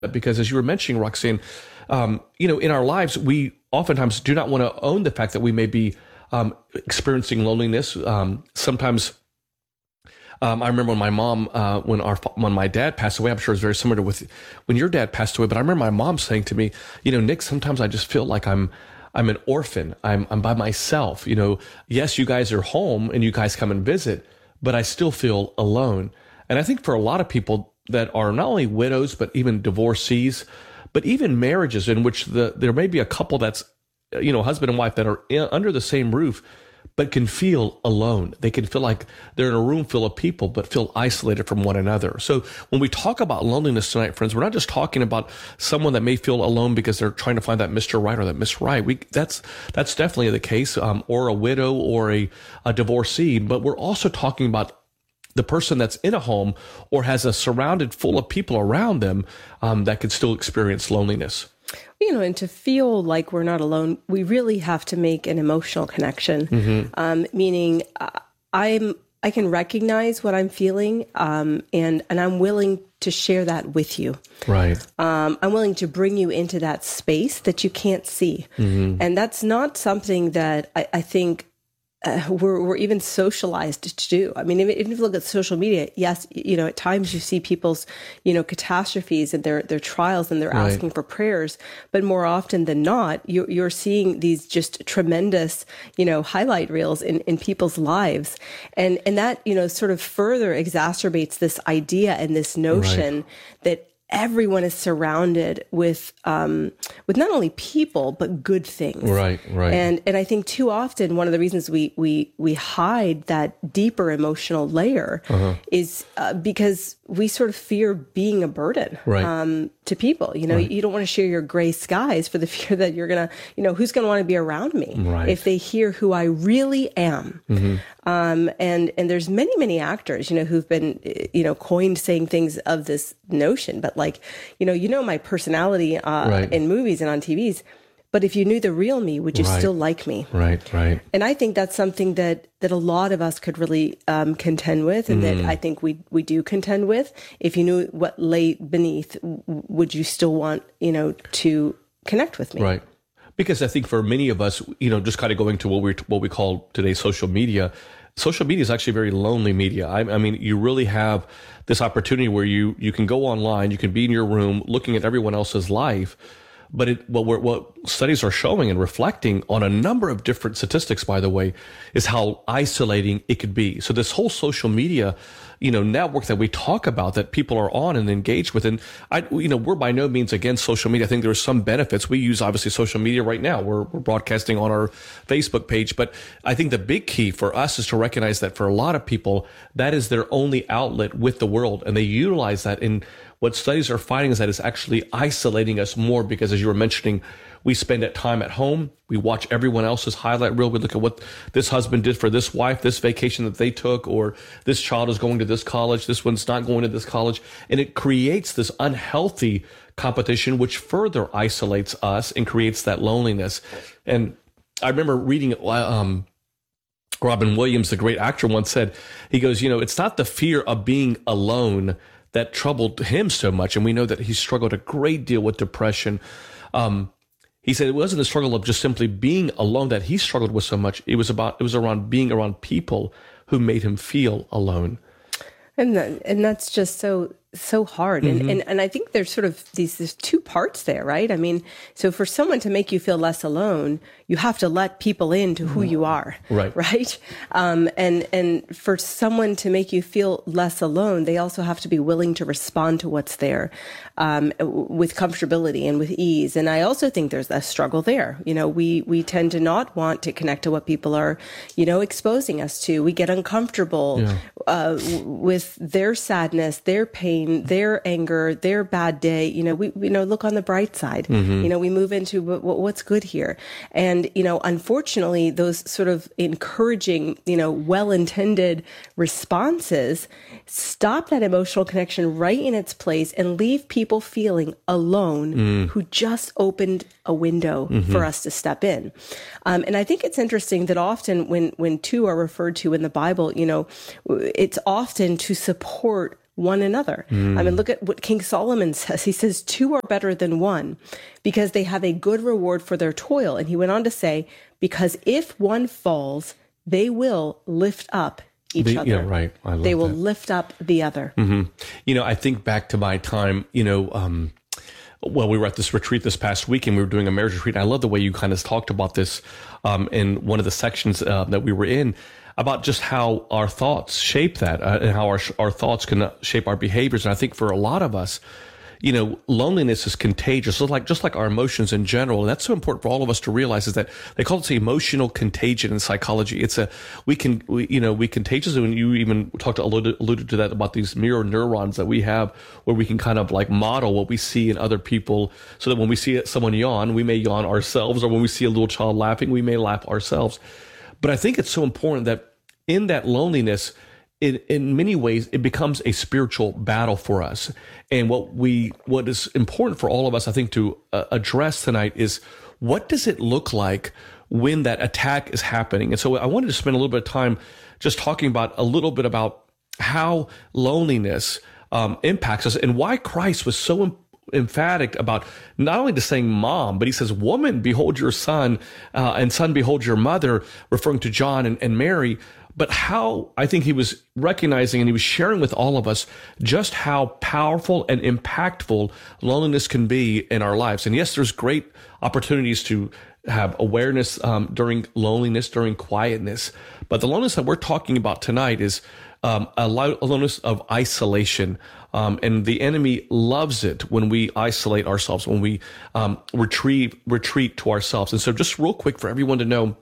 because as you were mentioning, Roxanne, in our lives, we oftentimes do not want to own the fact that we may be experiencing loneliness. Sometimes, I remember when my mom, when my dad passed away, I'm sure it's very similar to with when your dad passed away. But I remember my mom saying to me, Nick, sometimes I just feel like I'm an orphan. I'm by myself. Yes, you guys are home and you guys come and visit, but I still feel alone. And I think for a lot of people that are not only widows, but even divorcees, but even marriages in which there may be a couple that's, husband and wife that are under the same roof, but can feel alone. They can feel like they're in a room full of people, but feel isolated from one another. So when we talk about loneliness tonight, friends, we're not just talking about someone that may feel alone because they're trying to find that Mr. Right or that Miss Right. That's definitely the case, or a widow or a divorcee, but we're also talking about the person that's in a home or has a surrounded full of people around them that could still experience loneliness. And to feel like we're not alone, we really have to make an emotional connection, meaning I can recognize what I'm feeling, and I'm willing to share that with you. Right. I'm willing to bring you into that space that you can't see. And that's not something that I think we're even socialized to do. I mean, even if you look at social media, yes, at times you see people's, catastrophes and their trials and they're asking for prayers. But more often than not, you're seeing these just tremendous, highlight reels in people's lives. And that, sort of further exacerbates this idea and this notion that everyone is surrounded with not only people but good things. Right. And I think too often one of the reasons we hide that deeper emotional layer is because we sort of fear being a burden to people. You don't want to share your gray skies for the fear that you're gonna, who's gonna want to be around me if they hear who I really am. And there's many actors, who've been, coined saying things of this notion, but my personality in movies and on TVs, but if you knew the real me, would you still like me? Right. And I think that's something that a lot of us could really contend with, and that I think we do contend with. If you knew what lay beneath, would you still want, to connect with me? Right. Because I think for many of us, just kind of going to what we call today social media is actually very lonely media. I mean, you really have this opportunity where you can go online, you can be in your room looking at everyone else's life. But what studies are showing and reflecting on a number of different statistics, by the way, is how isolating it could be. So this whole social media, network that we talk about that people are on and engaged with, and we're by no means against social media. I think there's some benefits. We use obviously social media right now. We're broadcasting on our Facebook page, but I think the big key for us is to recognize that for a lot of people, that is their only outlet with the world, and they utilize that in. What studies are finding is that it's actually isolating us more because, as you were mentioning, we spend that time at home. We watch everyone else's highlight reel. We look at what this husband did for this wife, this vacation that they took, or this child is going to this college, this one's not going to this college. And it creates this unhealthy competition, which further isolates us and creates that loneliness. And I remember reading Robin Williams, the great actor, once said, he goes, it's not the fear of being alone that troubled him so much. And we know that he struggled a great deal with depression. He said it wasn't the struggle of just simply being alone that he struggled with so much. It was around being around people who made him feel alone. And that's just so hard. And I think there's sort of there's two parts there, right? I mean, so for someone to make you feel less alone, you have to let people into who you are. Right. And for someone to make you feel less alone, they also have to be willing to respond to what's there, with comfortability and with ease. And I also think there's a struggle there. We tend to not want to connect to what people are, exposing us to. We get uncomfortable, with their sadness, their pain, their anger, their bad day. We look on the bright side. We move into what's good here. And, unfortunately, those sort of encouraging, well-intended responses stop that emotional connection right in its place and leave people feeling alone who just opened a window for us to step in. And I think it's interesting that often when two are referred to in the Bible, it's often to support one another. I mean, look at what King Solomon says. He says, two are better than one because they have a good reward for their toil. And he went on to say, because if one falls, they will lift up each other. Yeah, right. I love they will that. lift up the other. I think back to my time, well, we were at this retreat this past week and we were doing a marriage retreat. I love the way you kind of talked about this in one of the sections that we were in, about just how our thoughts shape that and how our thoughts can shape our behaviors. And I think for a lot of us, loneliness is contagious, just like our emotions in general. And that's so important for all of us to realize, is that they call it emotional contagion in psychology. We contagious. And you even alluded to that, about these mirror neurons that we have, where we can kind of like model what we see in other people, so that when we see someone yawn, we may yawn ourselves, or when we see a little child laughing, we may laugh ourselves. But I think it's so important that in that loneliness, in many ways, it becomes a spiritual battle for us. And what is important for all of us, I think, to address tonight is, what does it look like when that attack is happening? And so I wanted to spend a little bit of time just talking about a little bit about how loneliness impacts us, and why Christ was so emphatic about not only just saying mom, but he says, woman, behold your son, and son, behold your mother, referring to John and Mary. But how I think he was recognizing, and he was sharing with all of us, just how powerful and impactful loneliness can be in our lives. And yes, there's great opportunities to have awareness during loneliness, during quietness. But the loneliness that we're talking about tonight is a loneliness of isolation. And the enemy loves it when we isolate ourselves, when we retreat to ourselves. And so just real quick for everyone to know,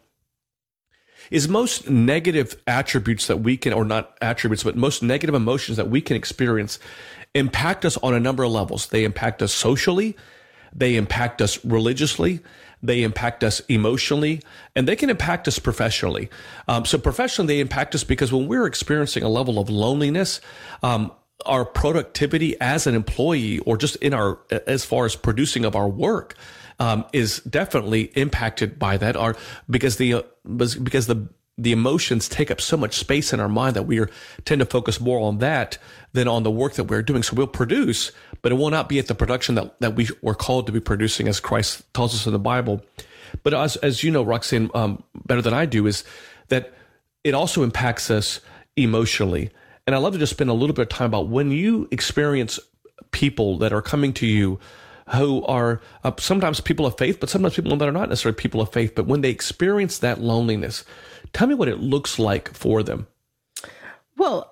is most negative attributes that we can, or not attributes, but most negative emotions that we can experience, impact us on a number of levels. They impact us socially, they impact us religiously, they impact us emotionally, and they can impact us professionally. So professionally, they impact us because when we're experiencing a level of loneliness, our productivity as an employee, or just as far as producing of our work, is definitely impacted by that. Because the emotions take up so much space in our mind that we tend to focus more on that than on the work that we're doing. So we'll produce, but it will not be at the production that we were called to be producing, as Christ tells us in the Bible. But as you know, Roxanne, better than I do, is that it also impacts us emotionally. And I'd love to just spend a little bit of time about when you experience people that are coming to you who are sometimes people of faith, but sometimes people that are not necessarily people of faith. But when they experience that loneliness, tell me what it looks like for them. Well,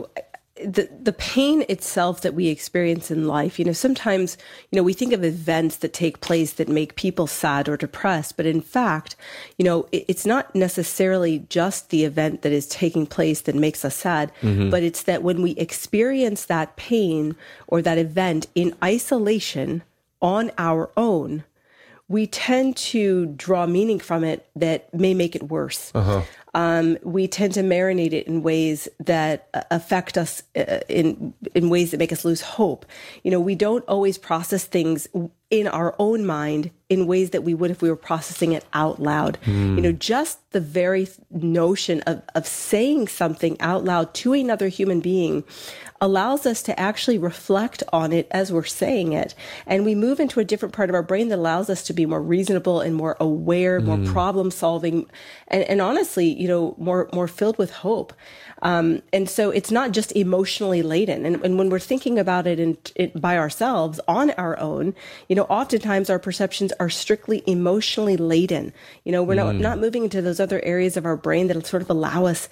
the pain itself that we experience in life, sometimes, we think of events that take place that make people sad or depressed, but in fact, it's not necessarily just the event that is taking place that makes us sad, but it's that when we experience that pain or that event in isolation on our own, we tend to draw meaning from it that may make it worse. We tend to marinate it in ways that affect us in ways that make us lose hope. We don't always process things in our own mind in ways that we would if we were processing it out loud. Just the very notion of saying something out loud to another human being allows us to actually reflect on it as we're saying it. And we move into a different part of our brain that allows us to be more reasonable and more aware, more problem solving, and honestly, more filled with hope. And so it's not just emotionally laden. And when we're thinking about it by ourselves on our own, oftentimes our perceptions are strictly emotionally laden. We're not moving into those other areas of our brain that sort of allow us,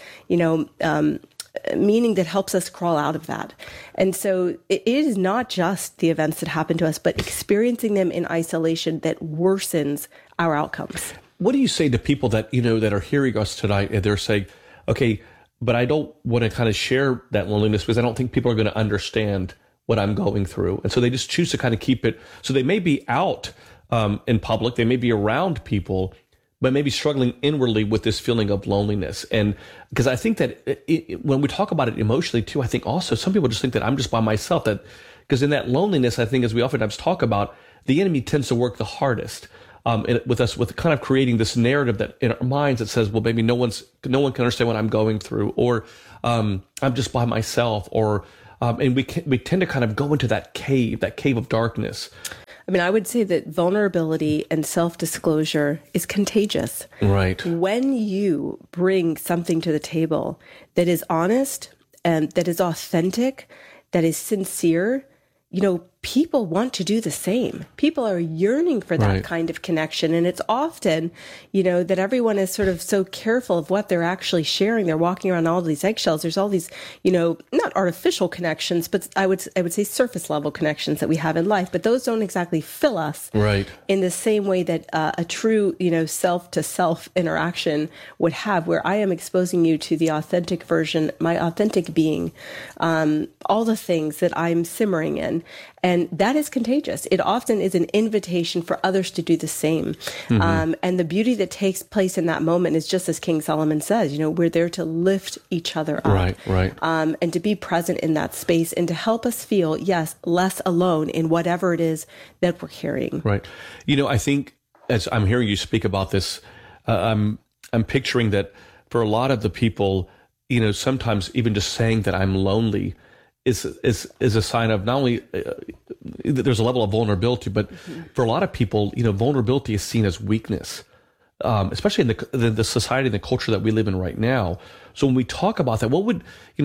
meaning that helps us crawl out of that. And so it is not just the events that happen to us, but experiencing them in isolation that worsens our outcomes. What do you say to people that, that are hearing us tonight and they're saying, okay, but I don't want to kind of share that loneliness because I don't think people are going to understand what I'm going through. And so they just choose to kind of keep it. So they may be out in public, they may be around people, but maybe struggling inwardly with this feeling of loneliness. And because I think that when we talk about it emotionally too, I think also some people just think that I'm just by myself, because in that loneliness, I think as we oftentimes talk about, the enemy tends to work the hardest with us, with kind of creating this narrative that in our minds that says, well, maybe no one can understand what I'm going through, or I'm just by myself, or And we tend to kind of go into that cave of darkness. I mean, I would say that vulnerability and self-disclosure is contagious. Right. When you bring something to the table that is honest and that is authentic, that is sincere, people want to do the same. People are yearning for that kind of connection. And it's often, that everyone is sort of so careful of what they're actually sharing. They're walking around all these eggshells. There's all these, not artificial connections, but I would say surface level connections that we have in life. But those don't exactly fill us in the same way that a true, self to self interaction would have, where I am exposing you to the authentic version, my authentic being, all the things that I'm simmering in. And that is contagious. It often is an invitation for others to do the same. And the beauty that takes place in that moment is just as King Solomon says, we're there to lift each other up. Right. And to be present in that space and to help us feel, yes, less alone in whatever it is that we're carrying. Right. I think as I'm hearing you speak about this, I'm picturing that for a lot of the people, sometimes even just saying that I'm lonely is a sign of not only there's a level of vulnerability, but for a lot of people, vulnerability is seen as weakness, especially in the society and the culture that we live in right now. So when we talk about that, what would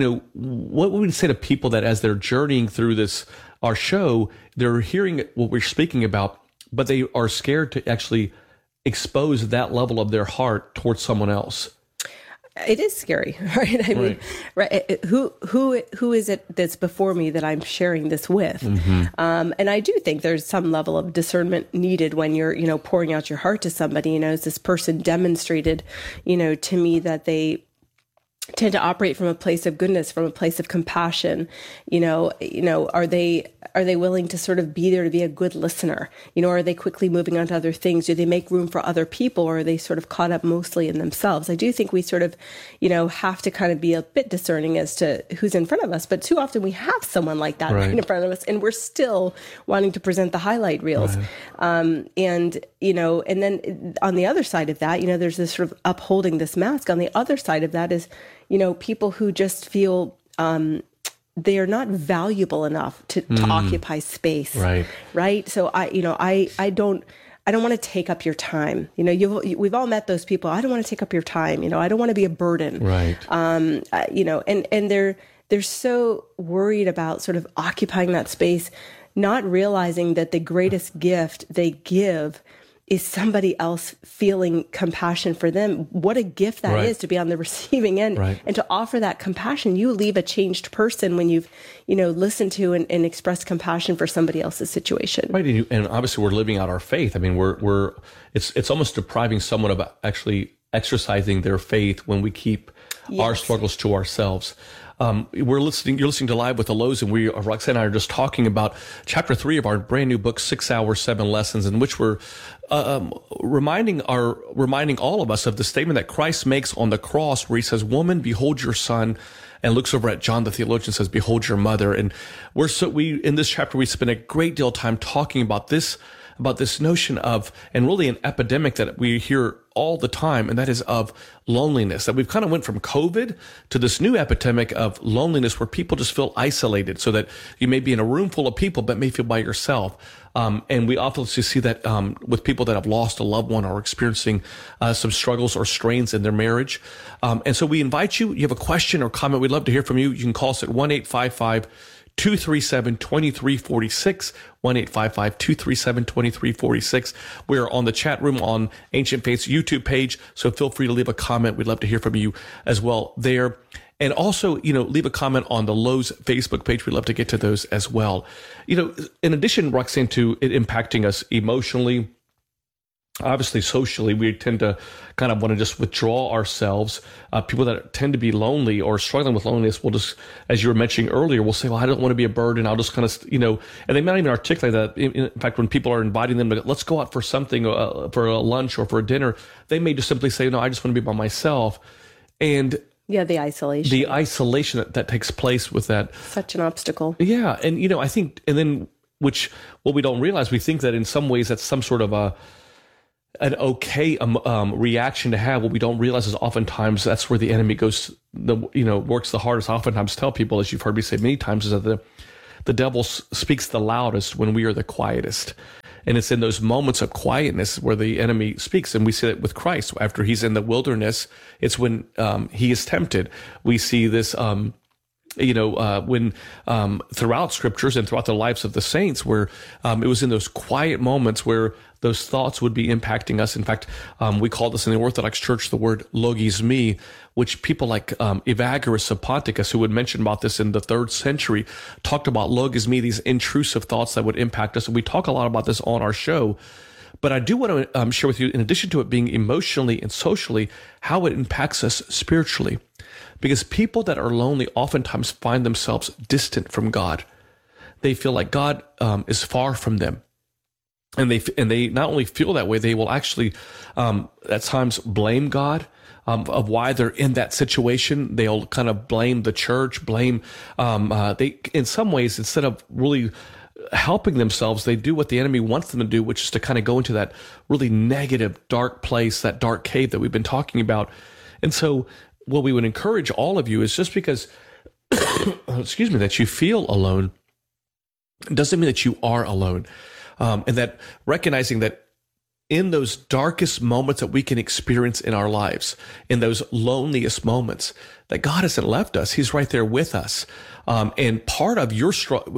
we say to people that as they're journeying through our show, they're hearing what we're speaking about, but they are scared to actually expose that level of their heart towards someone else? It is scary, right? I mean, right? Who is it that's before me that I'm sharing this with? And I do think there's some level of discernment needed when you're, pouring out your heart to somebody. As this person demonstrated, to me that they tend to operate from a place of goodness, from a place of compassion. Are they willing to sort of be there to be a good listener? Are they quickly moving on to other things? Do they make room for other people, or are they sort of caught up mostly in themselves? I do think we sort of, have to kind of be a bit discerning as to who's in front of us. But too often we have someone like that right in front of us, and we're still wanting to present the highlight reels. And then on the other side of that, there's this sort of upholding this mask. On the other side of that is, people who just feel they are not valuable enough to occupy space. Right. So I don't want to take up your time. We've all met those people. I don't want to take up your time. I don't want to be a burden. Right. And they're so worried about sort of occupying that space, not realizing that the greatest gift they give is somebody else feeling compassion for them. What a gift that is to be on the receiving end and to offer that compassion. You leave a changed person when you've, listened to and expressed compassion for somebody else's situation. Right. And obviously we're living out our faith. I mean, it's almost depriving someone of actually exercising their faith when we keep our struggles to ourselves. You're listening to Live with the Lows, and Roxanne and I are just talking about chapter 3 of our brand new book, 6 Hours, 7 Lessons, in which we're reminding all of us of the statement that Christ makes on the cross, where he says, "Woman, behold your son," and looks over at John the theologian, says, "Behold your mother." And in this chapter, we spend a great deal of time talking about this notion of, and really an epidemic that we hear all the time, and that is of loneliness. That we've kind of went from COVID to this new epidemic of loneliness, where people just feel isolated, so that you may be in a room full of people, but may feel by yourself. And we often see that with people that have lost a loved one or experiencing some struggles or strains in their marriage. And so we invite you. You have a question or comment, we'd love to hear from you. You can call us at 1-855-237-2346, 1-855-237-2346. We're on the chat room on Ancient Faith's YouTube page, so feel free to leave a comment. We'd love to hear from you as well there. And also, leave a comment on the Lowe's Facebook page. We'd love to get to those as well. In addition, Roxanne, to it impacting us emotionally, obviously socially, we tend to kind of want to just withdraw ourselves. People that tend to be lonely or struggling with loneliness will just, as you were mentioning earlier, will say, "Well, I don't want to be a burden. I'll just kind of, and they might not even articulate that. In fact, when people are inviting them to, let's go out for something, for a lunch or for a dinner, they may just simply say, "No, I just want to be by myself." And the isolation that takes place with that. Such an obstacle. Yeah. And, I think, and then what we don't realize, we think that in some ways that's some sort of an okay reaction to have. What we don't realize is oftentimes that's where the enemy works the hardest. I oftentimes tell people, as you've heard me say many times, is that the devil speaks the loudest when we are the quietest. And it's in those moments of quietness where the enemy speaks. And we see that with Christ. After he's in the wilderness, it's when he is tempted. We see this, when throughout scriptures and throughout the lives of the saints, where it was in those quiet moments where those thoughts would be impacting us. In fact, we call this in the Orthodox Church the word logismi, which people like Evagrius of Ponticus, who would mention about this in the 3rd century, talked about logismi, these intrusive thoughts that would impact us. And we talk a lot about this on our show. But I do want to share with you, in addition to it being emotionally and socially, how it impacts us spiritually. Because people that are lonely oftentimes find themselves distant from God. They feel like God is far from them. And they not only feel that way, they will actually at times blame God of why they're in that situation. They'll kind of blame the church, blame they in some ways, instead of really helping themselves, they do what the enemy wants them to do, which is to kind of go into that really negative, dark place, that dark cave that we've been talking about. And so what we would encourage all of you is, just because that you feel alone doesn't mean that you are alone. And that recognizing that in those darkest moments that we can experience in our lives, in those loneliest moments, that God hasn't left us. He's right there with us. And part of your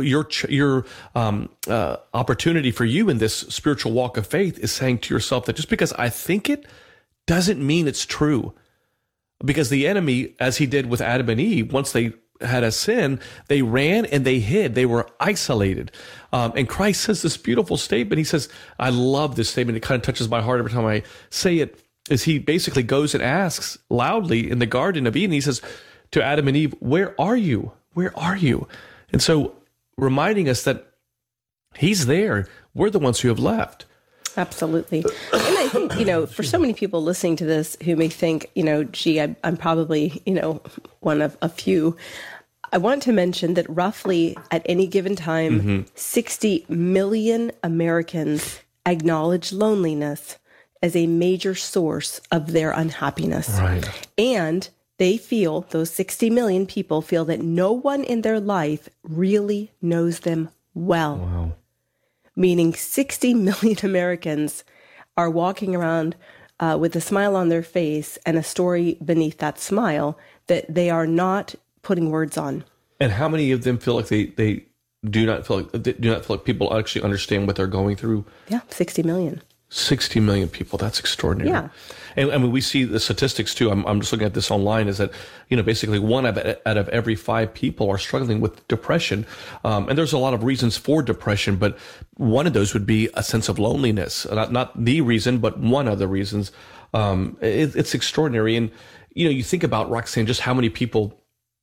opportunity for you in this spiritual walk of faith is saying to yourself that just because I think it doesn't mean it's true. Because the enemy, as he did with Adam and Eve, once they had a sin, they ran and they hid. They were isolated. And Christ says this beautiful statement. He says, I love this statement. It kind of touches my heart every time I say it, is he basically goes and asks loudly in the Garden of Eden. He says to Adam and Eve, where are you? Where are you? And so reminding us that he's there. We're the ones who have left. Absolutely. And I think, for so many people listening to this who may think, gee, I'm probably, one of a few. I want to mention that roughly at any given time, 60 million Americans acknowledge loneliness as a major source of their unhappiness. Right. And they feel, those 60 million people feel, that no one in their life really knows them well. Wow. Meaning 60 million Americans are walking around with a smile on their face and a story beneath that smile that they are not putting words on. And how many of them feel like they do not feel like people actually understand what they're going through? Yeah, 60 million. 60 million people. That's extraordinary. Yeah. And I mean, we see the statistics too. I'm just looking at this online, is that, basically one out of every 5 people are struggling with depression. And there's a lot of reasons for depression, but one of those would be a sense of loneliness. Not the reason, but one of the reasons. It's extraordinary. And, you think about, Roxanne, just how many people,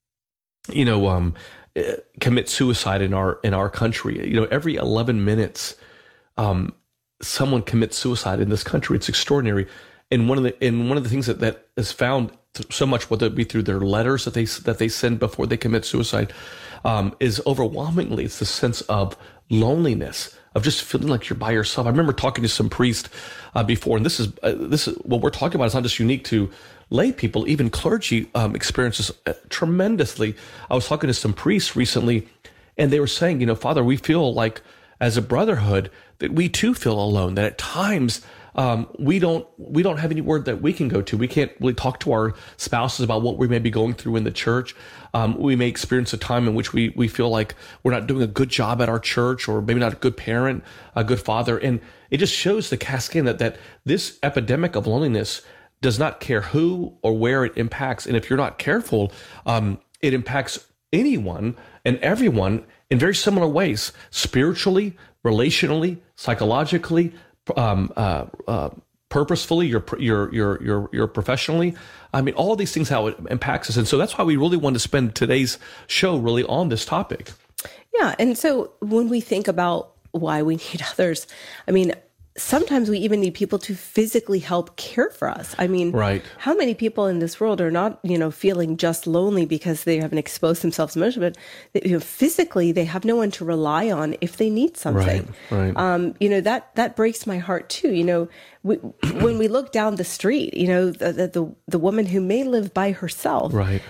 commit suicide in our country. Every 11 minutes, someone commits suicide in this country. It's extraordinary. And one of the things that is found so much, whether it be through their letters that they send before they commit suicide, is overwhelmingly it's the sense of loneliness, of just feeling like you're by yourself. I remember talking to some priest before, and this is what we're talking about. It's not just unique to lay people, even clergy experiences tremendously. I was talking to some priests recently, and they were saying, Father, we feel like as a brotherhood that we too feel alone. That at times we don't have any word that we can go to. We can't really talk to our spouses about what we may be going through in the church. We may experience a time in which we feel like we're not doing a good job at our church, or maybe not a good parent, a good father. And it just shows the cascade that this epidemic of loneliness does not care who or where it impacts. And if you're not careful, it impacts anyone and everyone in very similar ways, spiritually, relationally, psychologically, purposefully, your professionally. I mean, all of these things, how it impacts us. And so that's why we really want to spend today's show really on this topic. Yeah. And so when we think about why we need others, I mean, sometimes we even need people to physically help care for us. I mean, Right. how many people in this world are not, feeling just lonely because they haven't exposed themselves emotionally, but physically they have no one to rely on if they need something. Right. That breaks my heart too. When we look down the street, the woman who may live by herself, Right.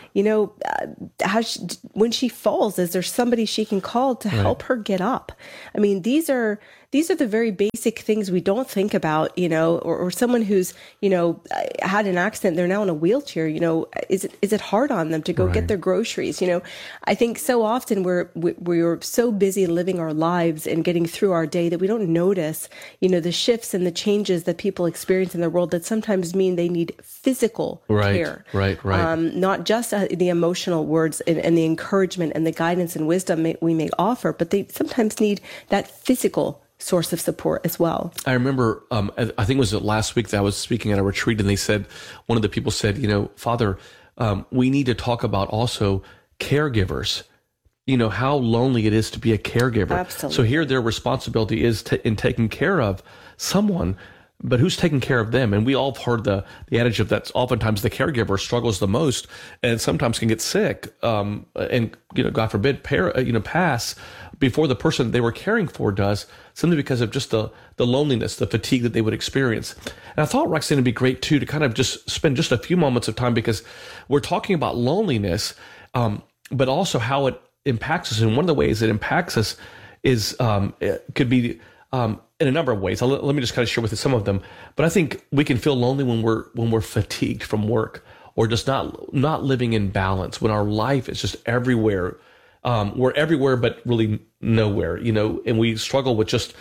When she falls, is there somebody she can call to help her get up? I mean, these are the very basic things we don't think about, or someone who's, had an accident, they're now in a wheelchair, is it hard on them to go get their groceries? I think so often we're so busy living our lives and getting through our day that we don't notice, the shifts and the changes that people experience in the world that sometimes mean they need physical care. Right. Not just the emotional words and the encouragement and the guidance and wisdom we may offer, but they sometimes need that physical source of support as well. I remember, I think it was last week that I was speaking at a retreat, and one of the people said, Father, we need to talk about also caregivers, how lonely it is to be a caregiver. Absolutely. So here their responsibility is in taking care of someone, but who's taking care of them? And we all have heard the adage of that oftentimes the caregiver struggles the most and sometimes can get sick, and, God forbid, pass before the person they were caring for does, simply because of just the loneliness, the fatigue that they would experience. And I thought, Roxanne, it'd be great too to kind of just spend just a few moments of time, because we're talking about loneliness, but also how it impacts us. And one of the ways it impacts us is, it could be, in a number of ways. Let me just kind of share with you some of them. But I think we can feel lonely when we're fatigued from work, or just not living in balance, when our life is just everywhere. We're everywhere, but really nowhere, and we struggle with just,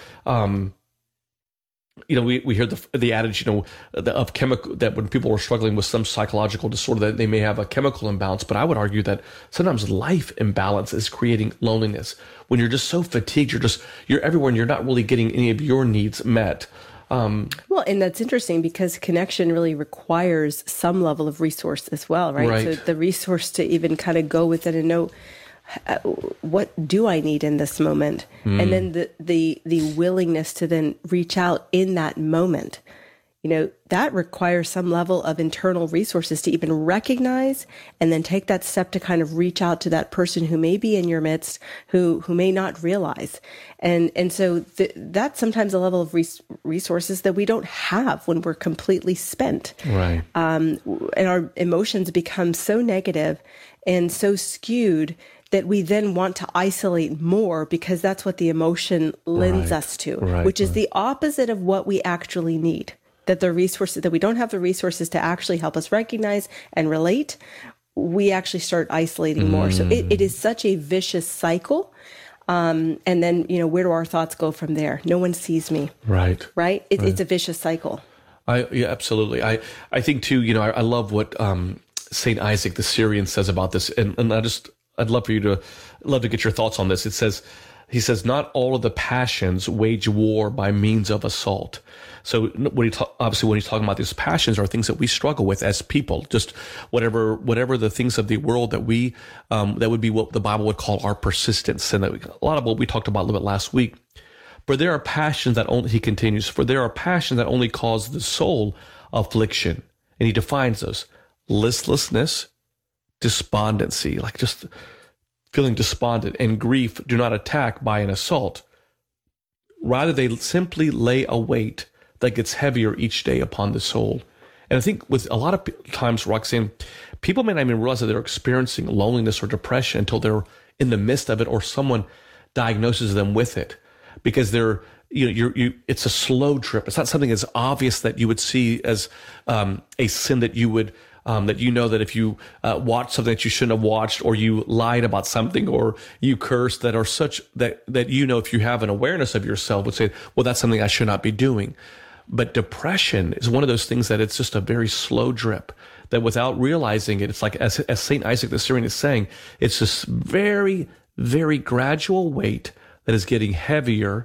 we hear the adage, of chemical, that when people are struggling with some psychological disorder, that they may have a chemical imbalance. But I would argue that sometimes life imbalance is creating loneliness. When you're just so fatigued, you're everywhere and you're not really getting any of your needs met. Well, and that's interesting because connection really requires some level of resource as well, right? So the resource to even kind of go with it and know, what do I need in this moment? And then the willingness to then reach out in that moment, that requires some level of internal resources to even recognize and then take that step to kind of reach out to that person who may be in your midst, who may not realize. And so that's sometimes a level of resources that we don't have when we're completely spent. Right. And our emotions become so negative and so skewed that we then want to isolate more because that's what the emotion lends us to, which is the opposite of what we actually need. That the resources, that we don't have the resources to actually help us recognize and relate, we actually start isolating more. So it is such a vicious cycle. And then, where do our thoughts go from there? No one sees me. Right? It's a vicious cycle. Yeah, absolutely. I think too, I love what Saint Isaac the Syrian says about this. And I'd love to get your thoughts on this. He says, not all of the passions wage war by means of assault. So obviously when he's talking about these passions are things that we struggle with as people, just whatever the things of the world that we, that would be what the Bible would call our persistence. And a lot of what we talked about a little bit last week. But there are passions that only, he continues, for there are passions that only cause the soul affliction. And he defines those: listlessness, despondency, like just feeling despondent, and grief do not attack by an assault. Rather, they simply lay a weight that gets heavier each day upon the soul. And I think with a lot of times, Roxanne, people may not even realize that they're experiencing loneliness or depression until they're in the midst of it, or someone diagnoses them with it, because they're, it's a slow drip. It's not something as obvious that you would see as a sin that you would, that if you watch something that you shouldn't have watched, or you lied about something, or you cursed, that are such that if you have an awareness of yourself, would say, well, that's something I should not be doing. But depression is one of those things that it's just a very slow drip, that without realizing it, it's like, as St. Isaac the Syrian is saying, it's this very, very gradual weight that is getting heavier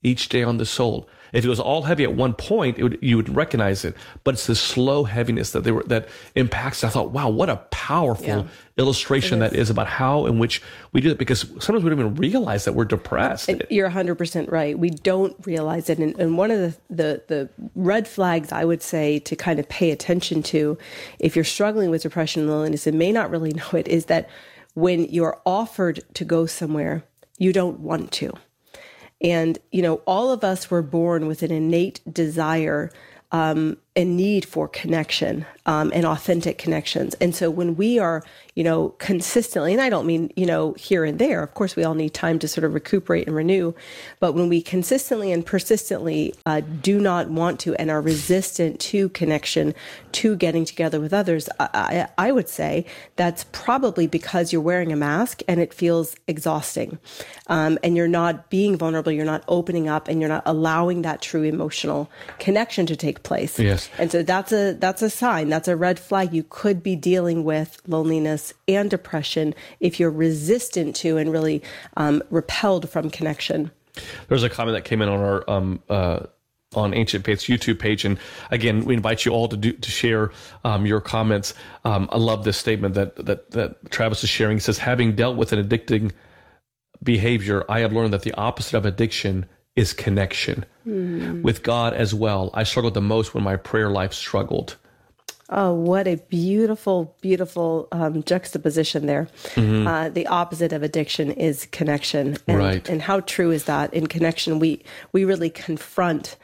each day on the soul. If it was all heavy at one point, you would recognize it. But it's the slow heaviness that impacts. I thought, wow, what a powerful illustration that is about how in which we do it. Because sometimes we don't even realize that we're depressed. And you're 100% right. We don't realize it. And one of the red flags I would say to kind of pay attention to, if you're struggling with depression and loneliness and may not really know it, is that when you're offered to go somewhere, you don't want to. And, all of us were born with an innate desire and need for connection and authentic connections. And so when we are, consistently, and I don't mean, here and there, of course, we all need time to sort of recuperate and renew. But when we consistently and persistently do not want to and are resistant to connection, to getting together with others, I would say that's probably because you're wearing a mask and it feels exhausting. And you're not being vulnerable, you're not opening up, and you're not allowing that true emotional connection to take place. Yes. And so that's a sign, that's a red flag. You could be dealing with loneliness and depression if you're resistant to and really repelled from connection. There's a comment that came in on our on Ancient Faith's YouTube page, and again, we invite you all to share your comments. I love this statement that Travis is sharing. He says, "Having dealt with an addicting behavior, I have learned that the opposite of addiction is connection with God as well. I struggled the most when my prayer life struggled." Oh, what a beautiful, beautiful juxtaposition there. The opposite of addiction is connection. And, right. And how true is that? In connection, we really confront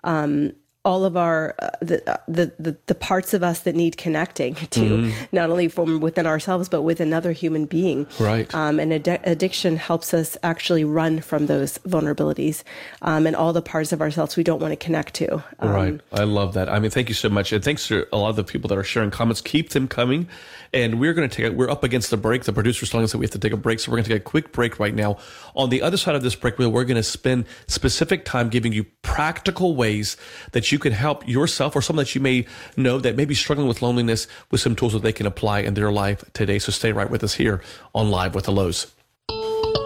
all of our the parts of us that need connecting to, not only from within ourselves but with another human being. Right. And addiction helps us actually run from those vulnerabilities and all the parts of ourselves we don't want to connect to. Right. I love that. I mean, thank you so much, and thanks to a lot of the people that are sharing comments. Keep them coming. And we're up against the break. The producer's telling us that we have to take a break, so we're going to take a quick break right now. On the other side of this break, we're going to spend specific time giving you practical ways that you can help yourself or someone that you may know that may be struggling with loneliness with some tools that they can apply in their life today. So stay right with us here on Live with the Lows.